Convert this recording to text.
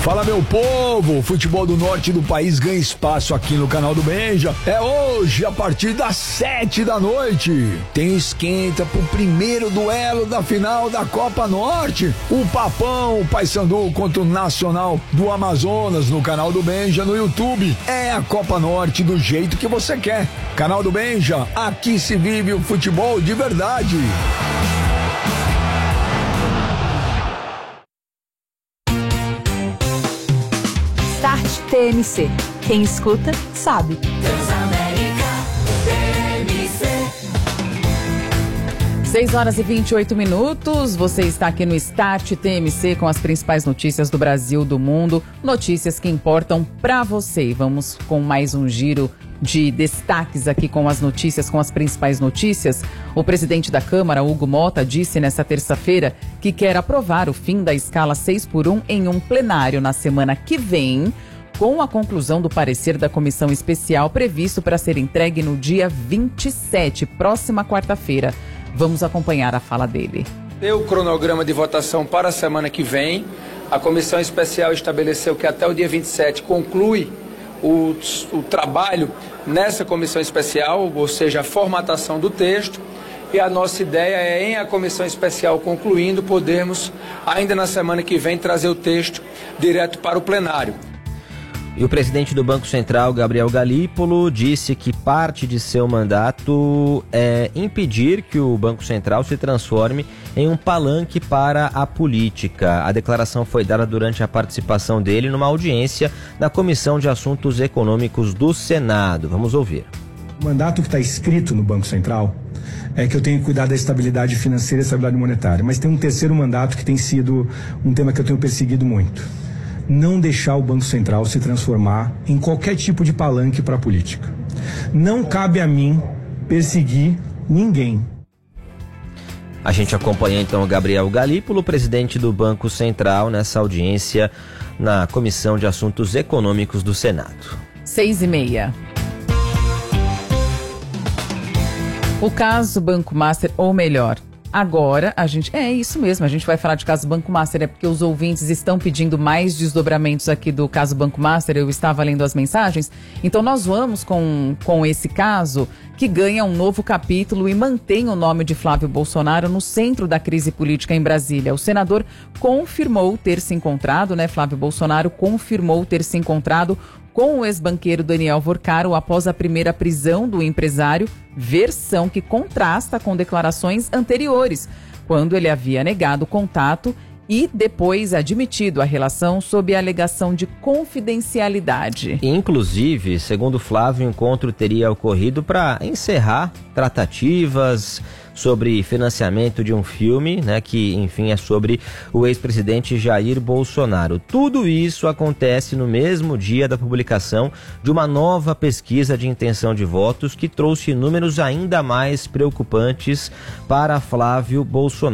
Fala, meu povo, o futebol do norte do país ganha espaço aqui no canal do Benja. É hoje, a partir das 7 da noite. Tem esquenta pro primeiro duelo da final da Copa Norte. O Papão, o Paysandu contra o Nacional do Amazonas no canal do Benja no YouTube. É a Copa Norte do jeito que você quer. Canal do Benja, aqui se vive o futebol de verdade. Start TMC. Quem escuta, sabe. Transamérica TMC. 6h28. Você está aqui no Start TMC com as principais notícias do Brasil, do mundo. Notícias que importam pra você. E vamos com mais um giro de destaques aqui com as notícias, com as principais notícias. O presidente da Câmara, Hugo Motta, disse nesta terça-feira que quer aprovar o fim da escala 6x1 em um plenário na semana que vem, com a conclusão do parecer da comissão especial previsto para ser entregue no dia 27, próxima quarta-feira. Vamos acompanhar a fala dele. O cronograma de votação para a semana que vem. A comissão especial estabeleceu que até o dia 27 conclui o trabalho nessa comissão especial, ou seja, a formatação do texto. E a nossa ideia é, em a comissão especial concluindo, podermos, ainda na semana que vem, trazer o texto direto para o plenário. E o presidente do Banco Central, Gabriel Galípolo, disse que parte de seu mandato é impedir que o Banco Central se transforme em um palanque para a política. A declaração foi dada durante a participação dele numa audiência na Comissão de Assuntos Econômicos do Senado. Vamos ouvir. O mandato que está escrito no Banco Central é que eu tenho que cuidar da estabilidade financeira e estabilidade monetária. Mas tem um terceiro mandato que tem sido um tema que eu tenho perseguido muito. Não deixar o Banco Central se transformar em qualquer tipo de palanque para a política. Não cabe a mim perseguir ninguém. A gente acompanha então o Gabriel Galípolo, presidente do Banco Central, nessa audiência na Comissão de Assuntos Econômicos do Senado. 6h30. O caso Banco Master, ou melhor, agora a gente... É isso mesmo, a gente vai falar de caso Banco Master, é porque os ouvintes estão pedindo mais desdobramentos aqui do caso Banco Master, eu estava lendo as mensagens. Então nós vamos com esse caso que ganha um novo capítulo e mantém o nome de Flávio Bolsonaro no centro da crise política em Brasília. O senador confirmou ter se encontrado, Flávio Bolsonaro confirmou ter se encontrado com o ex-banqueiro Daniel Vorcaro após a primeira prisão do empresário, versão que contrasta com declarações anteriores, quando ele havia negado contato e depois admitido a relação sob a alegação de confidencialidade. Inclusive, segundo Flávio, o encontro teria ocorrido para encerrar tratativas sobre financiamento de um filme, que, enfim, é sobre o ex-presidente Jair Bolsonaro. Tudo isso acontece no mesmo dia da publicação de uma nova pesquisa de intenção de votos que trouxe números ainda mais preocupantes para Flávio Bolsonaro.